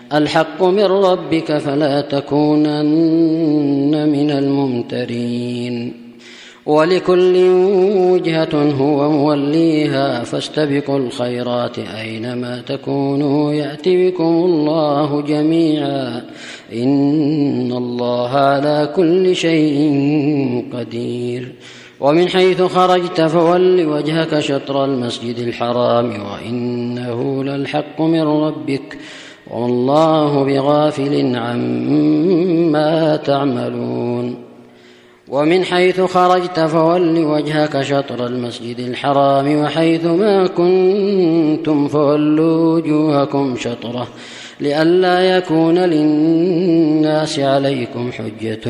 الحق من ربك فلا تكونن من الممترين ولكل وجهة هو موليها فاستبقوا الخيرات أينما تكونوا يأت بكم الله جميعا إن الله على كل شيء قدير ومن حيث خرجت فول وجهك شطر المسجد الحرام وإنه للحق من ربك والله بغافل عما تعملون ومن حيث خرجت فول وجهك شطر المسجد الحرام وحيث ما كنتم فولوا وجوهكم شطره لئلا يكون للناس عليكم حجة